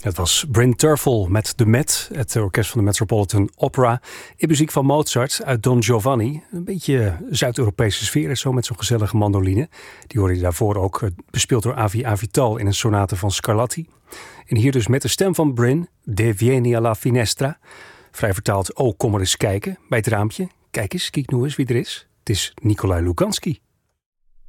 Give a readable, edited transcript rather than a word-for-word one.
Het was Bryn Terfel met de Met, het orkest van de Metropolitan Opera. In muziek van Mozart uit Don Giovanni. Een beetje Zuid-Europese sfeer, zo met zo'n gezellige mandoline. Die hoorde je daarvoor ook bespeeld door Avi Avital in een sonate van Scarlatti. En hier dus met de stem van Bryn, De Vieni alla finestra. Vrij vertaald, oh kom maar eens kijken bij het raampje. Kijk eens, kijk nou eens wie er is. Het is Nikolai Luganski.